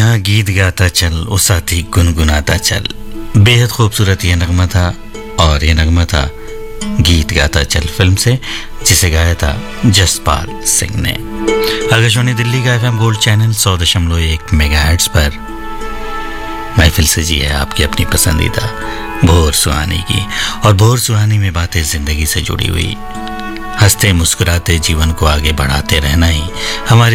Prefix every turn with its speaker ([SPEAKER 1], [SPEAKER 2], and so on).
[SPEAKER 1] हाँ, गीत गाता चल ओ साथी गुनगुनाता चल। बेहद खूबसूरत ये नगमा था, और ये नगमा था गीत गाता चल फिल्म से, जिसे गाया था जसपाल सिंह ने। आकाशवाणी दिल्ली का FM गोल्ड चैनल 100.1 मेगाहर्ट्ज पर महफिल से जी है आपकी अपनी पसंदीदा भोर सुहानी की। और भोर सुहानी में बातें जिंदगी से जुड़ी हुई, हंसते मुस्कुराते जीवन को आगे बढ़ाते रहना ही हमारी